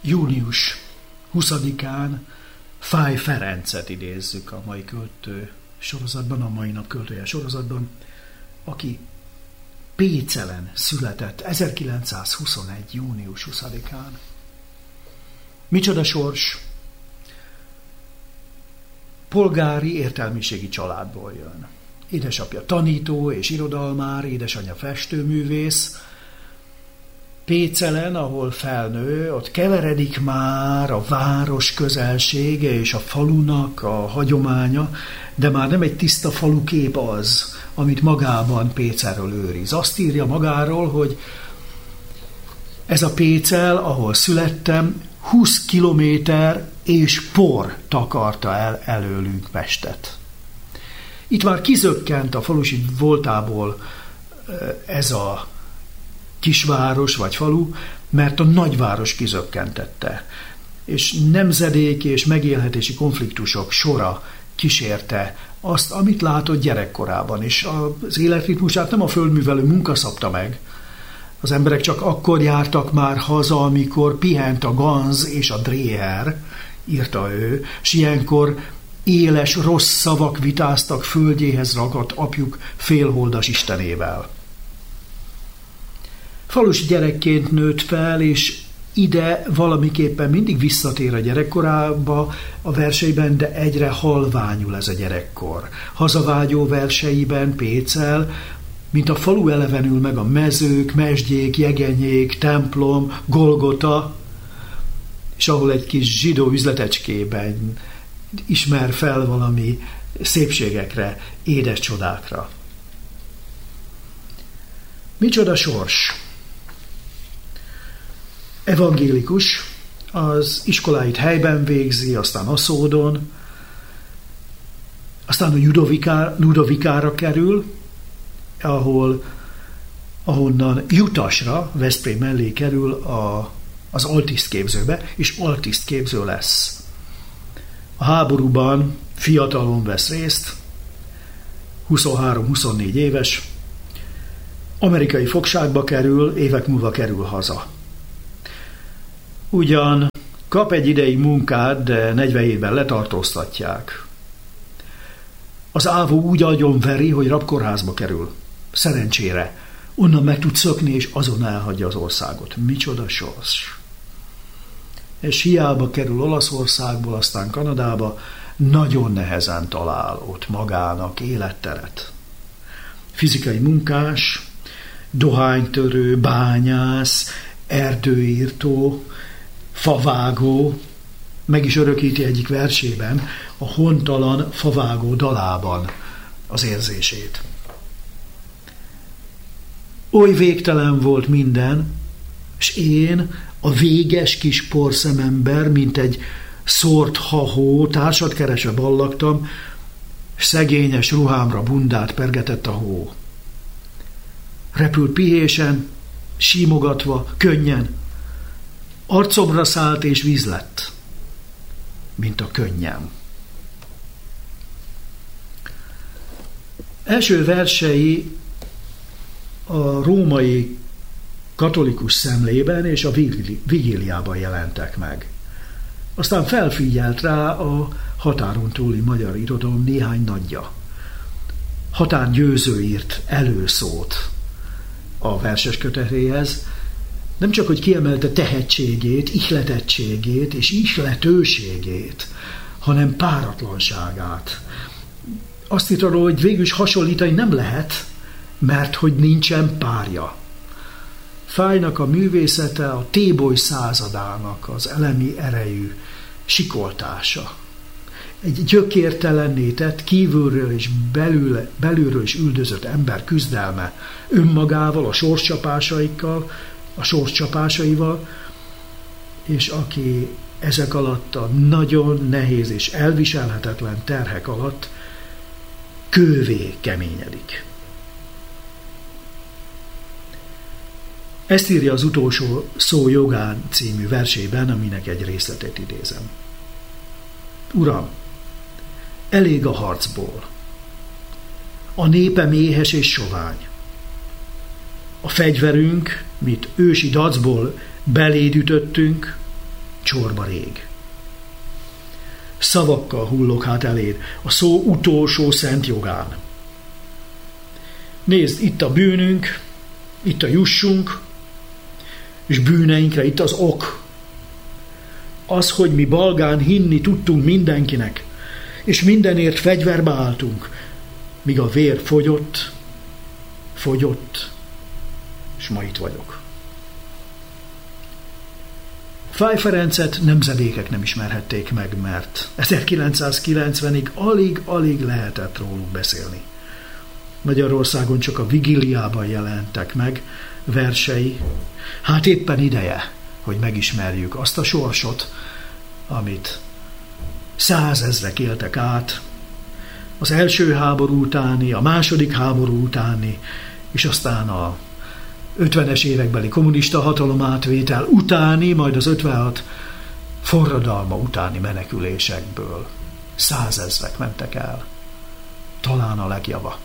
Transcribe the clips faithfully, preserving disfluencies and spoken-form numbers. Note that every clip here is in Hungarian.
június huszadikán Fáy Ferencet idézzük a mai költő sorozatban, a mai nap költője sorozatban, aki Pécelen született ezerkilencszázhuszonegy. június huszadikán. Micsoda sors! Polgári értelmiségi családból jön. Édesapja tanító és irodalmár, édesanyja festőművész. Pécelen, ahol felnő, ott keveredik már a város közelsége és a falunak a hagyománya, de már nem egy tiszta falukép az, amit magában Pécelről őriz. Azt írja magáról, hogy ez a Pécel, ahol születtem, húsz kilométer és por takarta el előlünk Pestet. Itt már kizökkent a falusi voltából ez a kisváros vagy falu, mert a nagyváros kizökkentette. És nemzedéki és megélhetési konfliktusok sora kísérte azt, amit látott gyerekkorában. És az életritmusát nem a földművelő munka szabta meg. Az emberek csak akkor jártak már haza, amikor pihent a Ganz és a Dréher, írta ő, s ilyenkor éles, rossz szavak vitáztak földjéhez ragadt apjuk félholdas istenével. Falusi gyerekként nőtt fel, és ide valamiképpen mindig visszatér a gyerekkorába a verseiben, de egyre halványul ez a gyerekkor. Hazavágyó verseiben Pécel, mint a falu elevenül meg a mezők, mesdjék, jegenyék, templom, Golgota, és ahol egy kis zsidó üzletecskében ismer fel valami szépségekre, édes csodákra. Micsoda sors! Evangélikus, az iskoláit helyben végzi, aztán Aszódon, aztán a Ludoviká, Ludovikára kerül, ahol, ahonnan Jutasra, Veszprém mellé kerül a, az altisztképzőbe, és altisztképző lesz. A háborúban fiatalon vesz részt, huszonhárom-huszonnégy éves, amerikai fogságba kerül, évek múlva kerül haza. Ugyan kap egy ideig munkát, de negyvenhétben letartóztatják. Az ávó úgy agyonveri, hogy rabkórházba kerül. Szerencsére onnan meg tud szökni, és azon elhagyja az országot. Micsoda sors! És hiába kerül Olaszországból, aztán Kanadába, nagyon nehezen talál ott magának életteret. Fizikai munkás, dohánytörő, bányász, erdőírtó, favágó, meg is örökíti egyik versében, a hontalan favágó dalában az érzését. Oly végtelen volt minden, s én, a véges kis porszemember, mint egy szórt hahó, társat keresve ballagtam, s szegényes ruhámra bundát pergetett a hó. Repült pihésen, símogatva, könnyen, arcomra szállt és víz lett, mint a könnyem. Első versei a római katolikus szemlében és a vigíliában jelentek meg. Aztán felfigyelt rá a határon túli magyar irodalom néhány nagyja. Határ Győző írt előszót a verses kötetéhez, nem csak, hogy kiemelte tehetségét, ihletettségét és ihletőségét, hanem páratlanságát. Azt írta róla, hogy végül is hasonlítani nem lehet, mert hogy nincsen párja. Fáynak a művészete a téboly századának az elemi erejű sikoltása. Egy gyökértelenné tett, kívülről és belül, belülről is üldözött ember küzdelme önmagával, a sorscsapásaikkal, a sorscsapásaival, és aki ezek alatt a nagyon nehéz és elviselhetetlen terhek alatt kővé keményedik. Ezt írja az Utolsó szó jogán című versében, aminek egy részletét idézem. Uram, elég a harcból. A népem éhes és sovány. A fegyverünk, mit ősi dacból beléd ütöttünk, csorba rég. Szavakkal hullok hát eléd a szó utolsó szent jogán. Nézd, itt a bűnünk, itt a jussunk, és bűneinkre itt az ok. Az, hogy mi balgán hinni tudtunk mindenkinek, és mindenért fegyverbe álltunk, míg a vér fogyott, fogyott, és ma itt vagyok. Fáy Ferencet nemzedékek nem ismerhették meg, mert ezerkilencszázkilencvenig alig-alig lehetett róluk beszélni. Magyarországon csak a vigíliában jelentek meg versei. Hát éppen ideje, hogy megismerjük azt a sorsot, amit százezrek éltek át, az első háború utáni, a második háború utáni, és aztán a ötvenes évekbeli kommunista hatalomátvétel utáni, majd az ötvenhat forradalma utáni menekülésekből százezrek mentek el. Talán a legjava.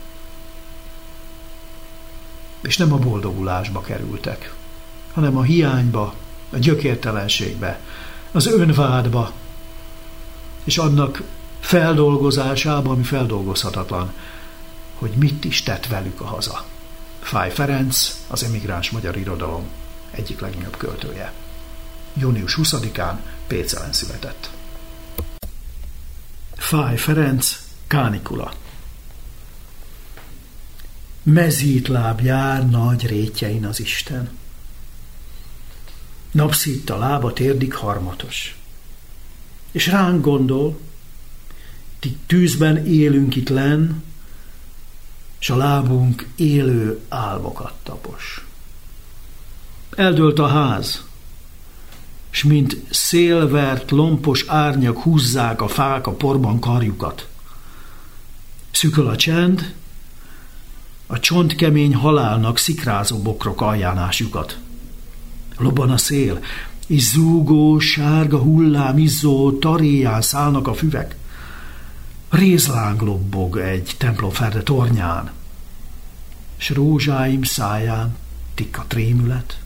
És nem a boldogulásba kerültek, hanem a hiányba, a gyökértelenségbe, az önvádba, és annak feldolgozásába, ami feldolgozhatatlan, hogy mit is tett velük a haza. Fáy Ferenc, az emigráns magyar irodalom egyik legnagyobb költője. június huszadikán Pécelen született. Fáy Ferenc, Kánikula. Mezítláb jár nagy rétjein az Isten. Napszitt a lába térdig harmatos. És ránk gondol, ti tűzben élünk itt lenn, s a lábunk élő álmokat tapos. Eldőlt a ház, s mint szélvert, lompos árnyak húzzák a fák a porban karjukat. Szüköl a csend, a csontkemény halálnak szikrázó bokrok aljánásjukat. Lobban a szél, és zúgó, sárga hullám izzó taréján szállnak a füvek. Rézláng lobbog egy templomferde tornyán, s rózsáim száján tikka trémület.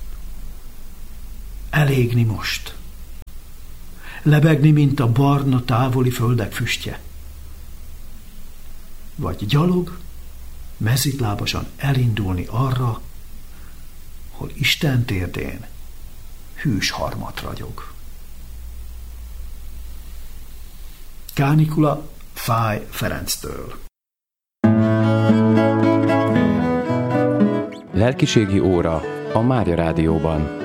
Elégni most, lebegni, mint a barna távoli földek füstje. Vagy gyalog, mezitlábasan elindulni arra, hol Isten térdén hűs harmat ragyog. Kánikula Fáy Ferenctől. Lelkiségi óra a Mária Rádióban.